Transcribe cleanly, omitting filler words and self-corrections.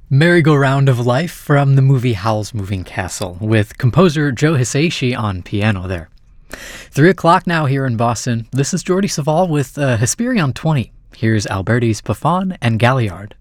Merry-Go-Round of Life from the movie Howl's Moving Castle, with composer Joe Hisaishi on piano there. 3 o'clock now here in Boston. This is Jordy Saval with Hesperion 20. Here's Alberti's Pafon and Galliard.